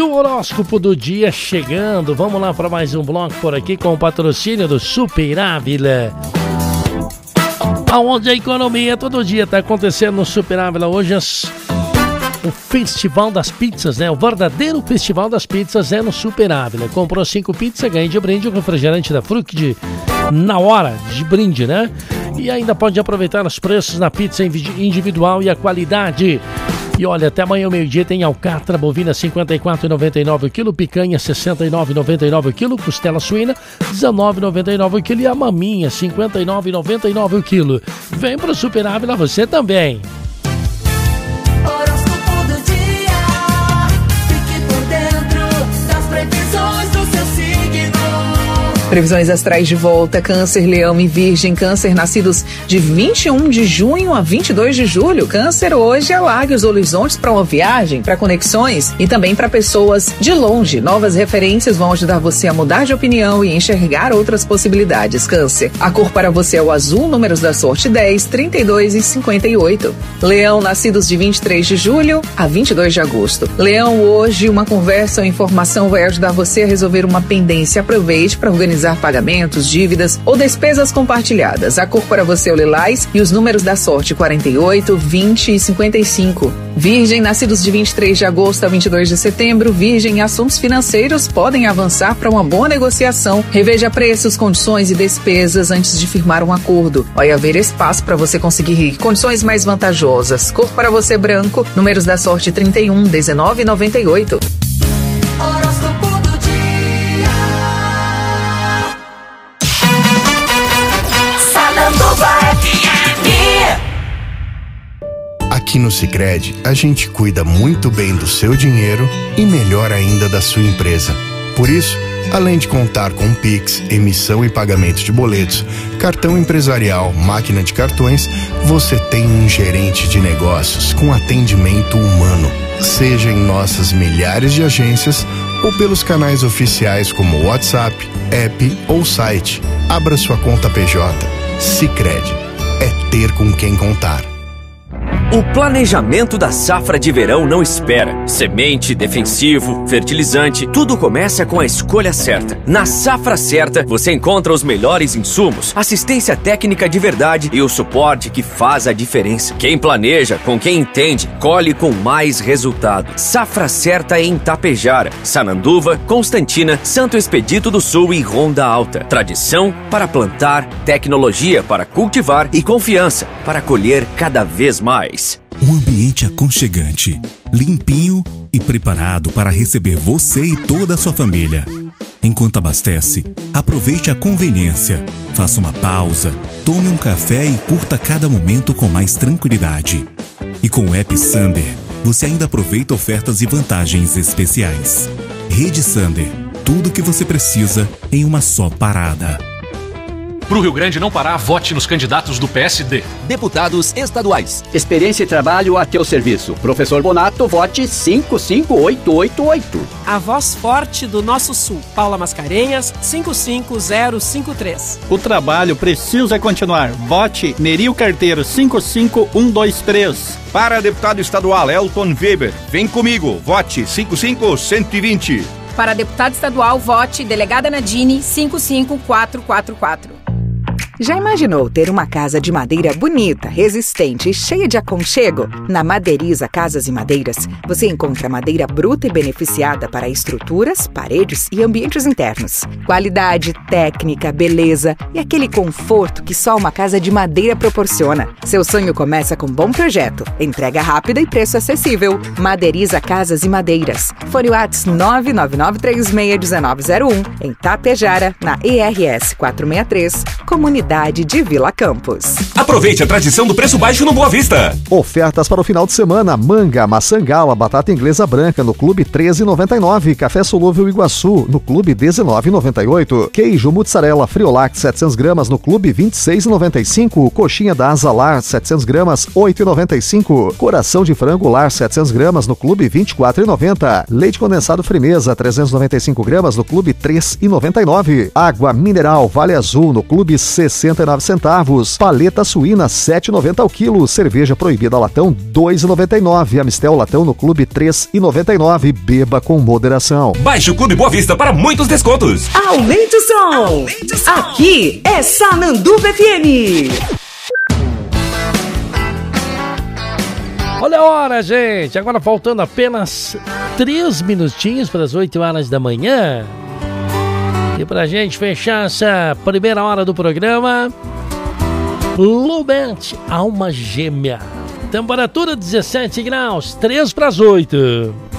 o horóscopo do dia chegando. Vamos lá para mais um bloco por aqui com o patrocínio do Super Ávila. Aonde a economia todo dia está acontecendo no Super Ávila. Hoje o Festival das Pizzas, né? O verdadeiro Festival das Pizzas é no Super Ávila. Comprou 5 pizzas, ganha de brinde o refrigerante da Fruc na hora de brinde, né? E ainda pode aproveitar os preços na pizza individual e a qualidade. E olha, até amanhã ao meio-dia tem alcatra bovina R$ 54,99 o quilo, picanha R$ 69,99 o quilo, costela suína R$ 19,99 o quilo e a maminha R$ 59,99 o quilo. Vem pro Super Ávila você também. Horóscopo do dia. Fique por dentro das previsões do seu signo. Previsões astrais de volta: Câncer, Leão e Virgem. Câncer, nascidos de 21 de junho a 22 de julho. Câncer, hoje alargue os horizontes para uma viagem, para conexões e também para pessoas de longe. Novas referências vão ajudar você a mudar de opinião e enxergar outras possibilidades. Câncer, a cor para você é o azul, números da sorte 10, 32 e 58. Leão, nascidos de 23 de julho a 22 de agosto. Leão, hoje uma conversa ou informação vai ajudar você a resolver uma pendência. Aproveite para organizar pagamentos, dívidas ou despesas compartilhadas. A cor para você é o lilás e os números da sorte 48, 20 e 55. Virgem, nascidos de 23 de agosto a 22 de setembro. Virgem, assuntos financeiros podem avançar para uma boa negociação. Reveja preços, condições e despesas antes de firmar um acordo. Vai haver espaço para você conseguir condições mais vantajosas. Cor para você branco, números da sorte 31, 19 e 98. Horóscopo do dia. Sananduva FM. Aqui no Sicredi, a gente cuida muito bem do seu dinheiro e melhor ainda da sua empresa. Por isso, além de contar com Pix, emissão e pagamento de boletos, cartão empresarial, máquina de cartões, você tem um gerente de negócios com atendimento humano. Seja em nossas milhares de agências ou pelos canais oficiais como WhatsApp, app ou site. Abra sua conta PJ. Sicredi. É ter com quem contar. O planejamento da safra de verão não espera. Semente, defensivo, fertilizante, tudo começa com a escolha certa. Na Safra Certa, você encontra os melhores insumos, assistência técnica de verdade e o suporte que faz a diferença. Quem planeja, com quem entende, colhe com mais resultado. Safra Certa em Itapejara, Sananduva, Constantina, Santo Expedito do Sul e Ronda Alta. Tradição para plantar, tecnologia para cultivar e confiança para colher cada vez mais. Um ambiente aconchegante, limpinho e preparado para receber você e toda a sua família. Enquanto abastece, aproveite a conveniência, faça uma pausa, tome um café e curta cada momento com mais tranquilidade. E com o app Sander, você ainda aproveita ofertas e vantagens especiais. Rede Sander, tudo o que você precisa em uma só parada. Pro Rio Grande não parar, vote nos candidatos do PSD. Deputados estaduais. Experiência e trabalho a teu serviço. Professor Bonato, vote 55888. A voz forte do nosso sul. Paula Mascarenhas, 55053. O trabalho precisa continuar. Vote Nerio Carteiro, 55123. Para deputado estadual Elton Weber, vem comigo. Vote 55120. Para deputado estadual, vote Delegada Nadine, 55444. Já imaginou ter uma casa de madeira bonita, resistente e cheia de aconchego? Na Madeiriza Casas e Madeiras, você encontra madeira bruta e beneficiada para estruturas, paredes e ambientes internos. Qualidade, técnica, beleza e aquele conforto que só uma casa de madeira proporciona. Seu sonho começa com um bom projeto, entrega rápida e preço acessível. Madeiriza Casas e Madeiras. Fone WhatsApp 999361901, em Itapejara, na ERS 463, Comunidade de Vila Campos. Aproveite a tradição do preço baixo no Boa Vista. Ofertas para o final de semana: manga, maçã gala, batata inglesa branca no Clube 13,99, café solúvel Iguaçu no Clube 19,98, queijo mussarela Friolac 700 gramas no Clube 26,95, coxinha da Asa Lar 700 gramas 8,95, coração de frango Lar 700 gramas no Clube 24,90, leite condensado Frimeza 395 gramas no Clube 3,99, água mineral Vale Azul no Clube 60 69 centavos. Paleta suína 7,90 ao quilo. Cerveja proibida latão 2,99. Amistel latão no Clube 3,99. Beba com moderação. Baixe o Clube Boa Vista para muitos descontos. Aumente o som. Aqui é Sananduva FM. Olha a hora, gente. Agora faltando apenas 3 minutinhos para as 8 horas da manhã. E pra gente fechar essa primeira hora do programa, Lubet, Alma Gêmea. Temperatura 17 graus, 3 para as 8.